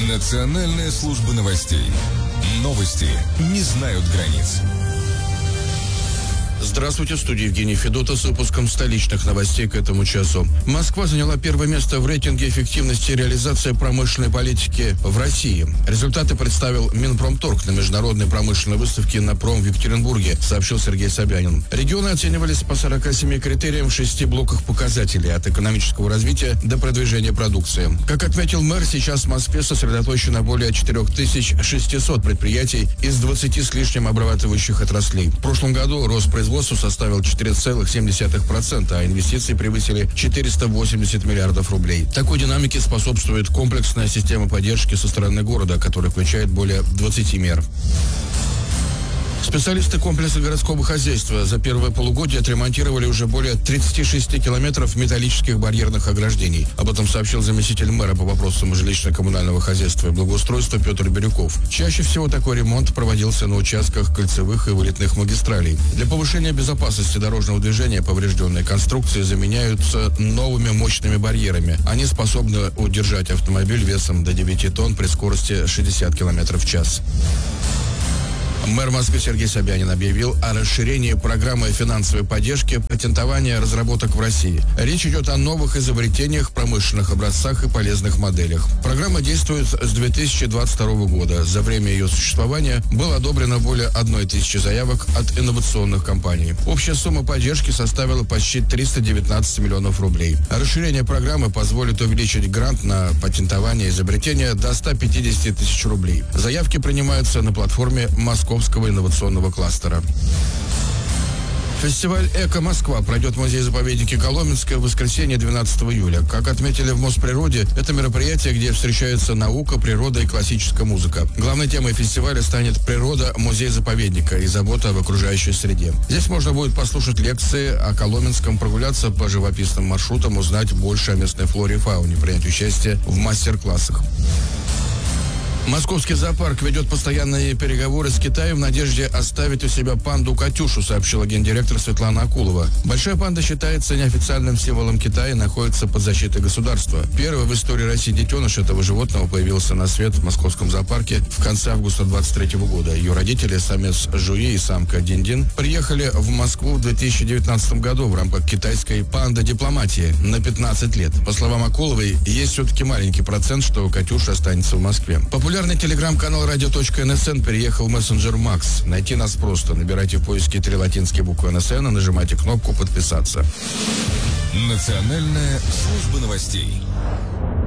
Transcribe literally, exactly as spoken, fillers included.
Национальная служба новостей. Новости не знают границ. Здравствуйте, в студии Евгений Федотов с выпуском столичных новостей к этому часу. Москва заняла первое место в рейтинге эффективности реализации промышленной политики в России. Результаты представил Минпромторг на международной промышленной выставке «Иннопром» в Екатеринбурге, сообщил Сергей Собянин. Регионы оценивались по сорока семи критериям в шести блоках показателей, от экономического развития до продвижения продукции. Как отметил мэр, сейчас в Москве сосредоточено более четырех тысяч шестисот предприятий из двадцати с лишним обрабатывающих отраслей. В прошлом году рост производства составил четыре целых семь десятых процента, а инвестиции превысили четыреста восемьдесят миллиардов рублей. Такой динамике способствует комплексная система поддержки со стороны города, которая включает более двадцати мер. Специалисты комплекса городского хозяйства за первое полугодие отремонтировали уже более тридцати шести километров металлических барьерных ограждений. Об этом сообщил заместитель мэра по вопросам жилищно-коммунального хозяйства и благоустройства Петр Бирюков. Чаще всего такой ремонт проводился на участках кольцевых и вылетных магистралей. Для повышения безопасности дорожного движения поврежденные конструкции заменяются новыми мощными барьерами. Они способны удержать автомобиль весом до девяти тонн при скорости шестьдесят километров в час. Мэр Москвы Сергей Собянин объявил о расширении программы финансовой поддержки патентования разработок в России. Речь идет о новых изобретениях, промышленных образцах и полезных моделях. Программа действует с две тысячи двадцать второго года. За время ее существования было одобрено более одной тысячи заявок от инновационных компаний. Общая сумма поддержки составила почти триста девятнадцать миллионов рублей. Расширение программы позволит увеличить грант на патентование изобретения до ста пятидесяти тысяч рублей. Заявки принимаются на платформе Москвы инновационного кластера. Фестиваль «Эко-Москва» пройдет в музее-заповеднике Коломенское в воскресенье двенадцатого июля. Как отметили в Мосприроде, это мероприятие, где встречаются наука, природа и классическая музыка. Главной темой фестиваля станет природа музея-заповедника и забота об окружающей среде. Здесь можно будет послушать лекции о Коломенском, прогуляться по живописным маршрутам, узнать больше о местной флоре и фауне, принять участие в мастер-классах. Московский зоопарк ведет постоянные переговоры с Китаем в надежде оставить у себя панду Катюшу, сообщила гендиректор Светлана Акулова. Большая панда считается неофициальным символом Китая и находится под защитой государства. Первый в истории России детеныш этого животного появился на свет в московском зоопарке в конце августа двадцать третьего года. Ее родители, самец Жуи и самка Динь-Дин, приехали в Москву в две тысячи девятнадцатом году в рамках китайской панда-дипломатии на пятнадцать лет. По словам Акуловой, есть все-таки маленький процент, что Катюша останется в Москве. Популярный телеграм-канал радио точка эн эс эн переехал в мессенджер Макс. Найти нас просто. Набирайте в поиске три латинские буквы эн эс эн и нажимайте кнопку «Подписаться». Национальная служба новостей.